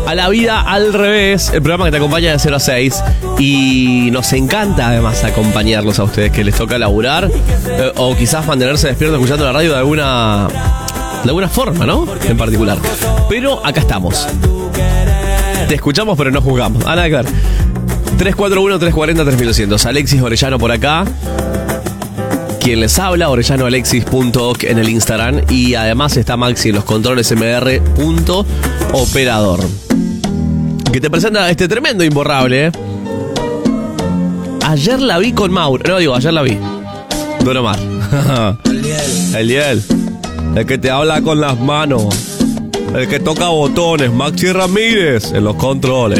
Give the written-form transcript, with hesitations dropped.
a La Vida al Revés, el programa que te acompaña de 0 a 6. Y nos encanta además acompañarlos a ustedes que les toca laburar o quizás mantenerse despiertos escuchando la radio de alguna forma, ¿no? En particular. Pero acá estamos. Te escuchamos pero no juzgamos. Nada que ver. 341-340-3200. Alexis Orellano por acá. Quien les habla, orellanoalexis.oc en el Instagram. Y además está Maxi en los controles mr.operador. Que te presenta este tremendo imborrable. Ayer la vi con Mauro. No, digo, ayer la vi. Don Omar. Eliel. El que te habla con las manos. El que toca botones. Maxi Ramírez en los controles.